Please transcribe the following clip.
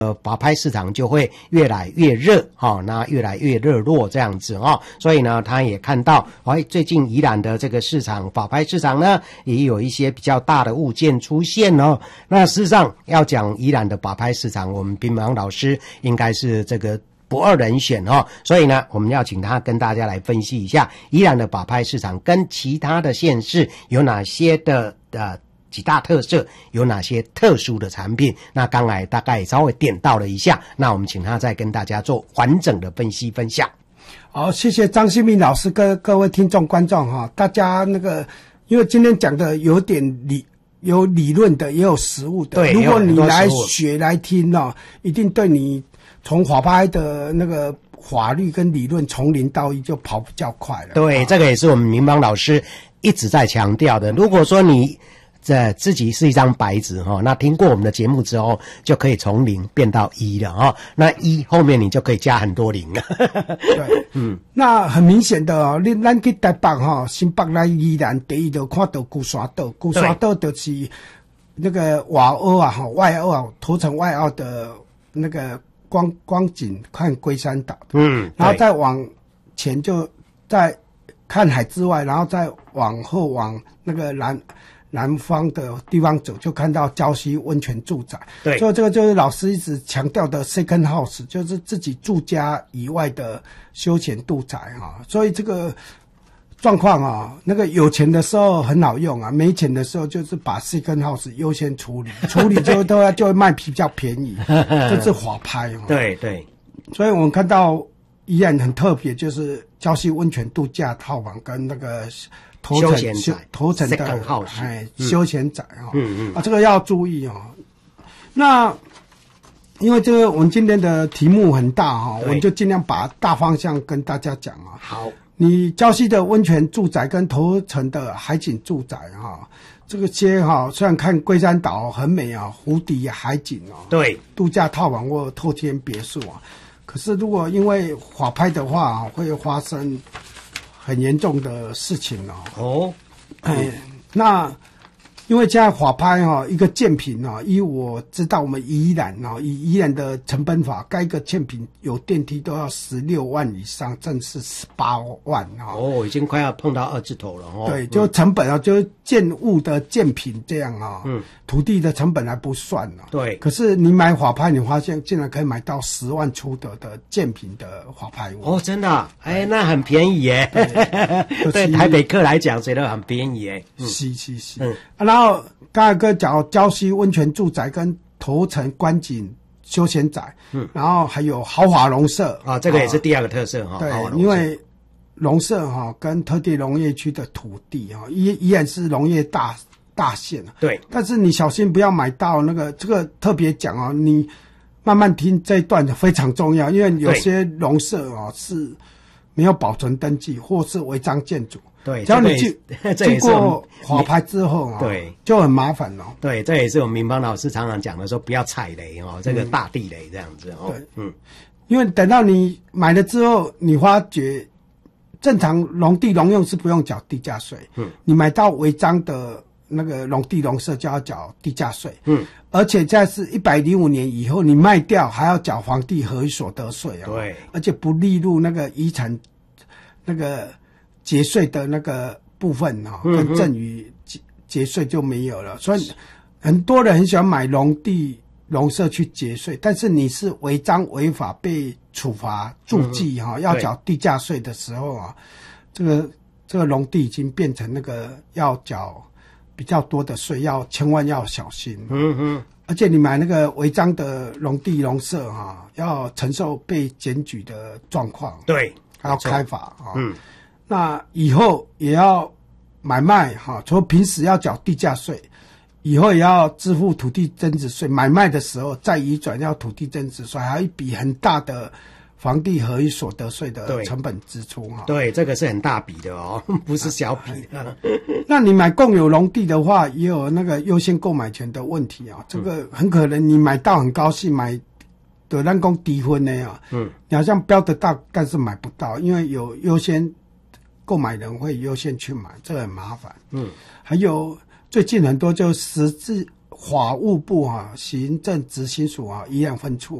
法拍市场就会越来越热那越来越热络这样子所以呢他也看到最近宜兰的这个市场法拍市场呢也有一些比较大的物件出现那事实上要讲宜兰的法拍市场，我们乒乓老师应该是这个不二人选所以呢我们要请他跟大家来分析一下宜兰的法拍市场跟其他的县市有哪些的几大特色，有哪些特殊的产品，那刚才大概稍微点到了一下，那我们请他再跟大家做完整的分析分享。 好，谢谢张新民老师跟各位听众观众大家因为今天讲的有点有理论的也有实务的， 对， 如果你来学来听一定对你从法拍的那个法律跟理论从零到一就跑比较快了。 对，这个也是我们明邦老师一直在强调的。如果说你自己是一张白纸那听过我们的节目之后，就可以从0变到1了那1后面你就可以加很多0了。 对，那很明显的咱去台北新北来宜兰，第一就看到鼓山岛，鼓山岛就是那个外澳外澳头城外澳的那个光景看龟山岛，然后再往前就再看海之外，然后再往后往那个南方的地方走，就看到礁溪温泉住宅。 对， 所以这个就是老师一直强调的 second house， 就是自己住家以外的休闲住宅所以这个状况那个有钱的时候很好用没钱的时候就是把 second house 优先处理就就会卖比较便宜，这是法拍对对， 所以我们看到宜兰很特别，就是礁溪温泉度假套房跟那个头城的休闲宅这个要注意那因为这个我们今天的题目很大我们就尽量把大方向跟大家讲好， 你礁溪的温泉住宅跟头城的海景住宅这个些虽然看龟山岛很美湖底海景对， 度假套房或透天别墅可是如果因为法拍的话会发生很严重的事情那因为现在法拍一个建坪依我知道我们宜兰以宜兰的成本法，该个建坪有电梯都要16万以上，正是18万已经快要碰到2字头了对，就成本就是建物的建坪这样土地的成本还不算对， 可是你买法拍，你发现竟然可以买到10万出的建坪的法拍屋真的那很便宜耶对台北客来讲觉得很便宜耶是然后刚才哥讲礁溪温泉住宅跟头城观景休闲宅然后还有豪华农舍这个也是第二个特色对，因为农舍跟特地农业区的土地依然是农业大县对， 但是你小心不要买到这个特别讲你慢慢听这一段非常重要，因为有些农舍是没有保存登记或是违章建筑， 对， 只要你经过法拍之后对， 就很麻烦对，这也是我们明邦老师常常讲的，说不要踩雷这个大地雷这样子对，因为等到你买了之后，你发觉正常农地农用是不用缴地价税，你买到违章的那个农地农舍就要缴地价税，而且在是105年以后你卖掉还要缴房地合一所得税对， 而且不列入那个遗产那个节税的那个部分跟赠与节税就没有了，所以很多人很喜欢买农地农舍去节税，但是你是违章违法被处罚注记要缴地价税的时候这个农地已经变成那个要缴比较多的税，千万要小心而且你买那个违章的农地农舍要承受被检举的状况， 对， 还要开罚那以后也要买卖除了平时要缴地价税，以后也要支付土地增值税，买卖的时候再移转要土地增值税，还有一笔很大的房地合一所得税的成本支出对，这个是很大笔的不是小笔那你买共有农地的话也有那个优先购买权的问题这个很可能你买到很高兴，买的咱讲低分的你好像标得到但是买不到，因为有优先购买人会优先去买，这个很麻烦还有最近很多就法务部啊、行政执行署啊一样分处。